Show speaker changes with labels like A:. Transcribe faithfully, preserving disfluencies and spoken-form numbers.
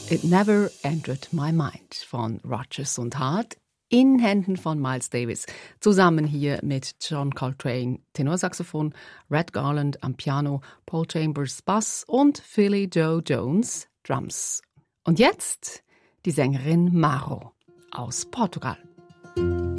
A: It Never Entered My Mind von Rodgers und Hart in Händen von Miles Davis. Zusammen hier mit John Coltrane, Tenorsaxophon, Red Garland am Piano, Paul Chambers Bass und Philly Joe Jones Drums. Und jetzt die Sängerin Maro aus Portugal.